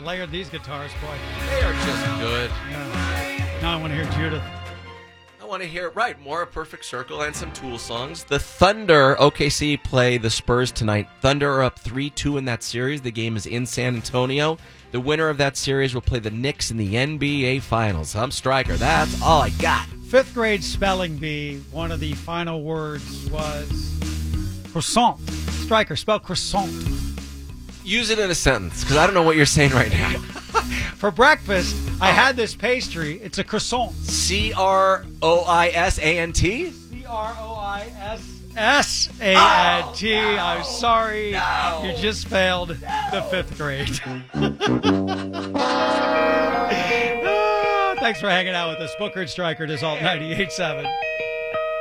layered these guitars, boy. They are just good. Yeah. Now I want to hear Judith. I want to hear, more A Perfect Circle and some Tool songs. The Thunder, OKC play the Spurs tonight. Thunder are up 3-2 in that series. The game is in San Antonio. The winner of that series will play the Knicks in the NBA Finals. I'm Stryker. That's all I got. Fifth grade spelling bee, one of the final words was croissant. Stryker, spell croissant. Use it in a sentence, because I don't know what you're saying right now. For breakfast, I had this pastry. It's a croissant. Croisant? Croissant. I'm sorry. No. You just failed the fifth grade. Thanks for hanging out with us. Booker and Stryker, DeSalt 98.7.